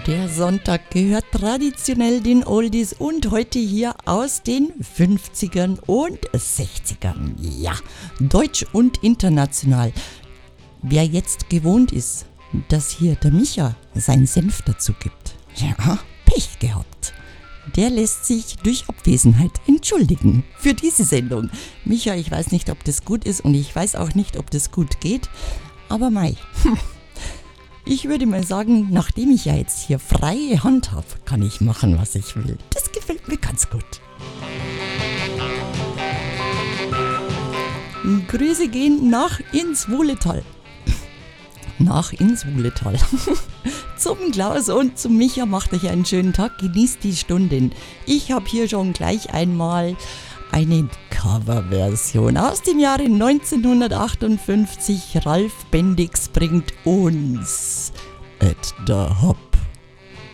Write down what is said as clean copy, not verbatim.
Der Sonntag gehört traditionell den Oldies und heute hier aus den 50ern und 60ern. Ja, deutsch und international. Wer jetzt gewohnt ist, dass hier der Micha seinen Senf dazu gibt, ja, Pech gehabt. Der lässt sich durch Abwesenheit entschuldigen für diese Sendung. Micha, ich weiß nicht, ob das gut ist und ich weiß auch nicht, ob das gut geht, aber mei. Ich würde mal sagen, nachdem ich ja jetzt hier freie Hand habe, kann ich machen, was ich will. Das gefällt mir ganz gut. Grüße gehen nach ins Wuhletal. Zum Klaus und zum Micha macht euch einen schönen Tag, genießt die Stunden. Ich habe hier schon gleich einmal eine Coverversion aus dem Jahre 1958. Ralf Bendix bringt uns at the Hop.